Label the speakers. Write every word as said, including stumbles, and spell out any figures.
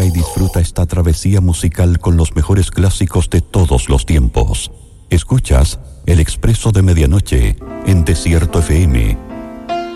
Speaker 1: Refresca y disfruta esta travesía musical con los mejores clásicos de todos los tiempos. Escuchas El Expreso de Medianoche en Desierto F M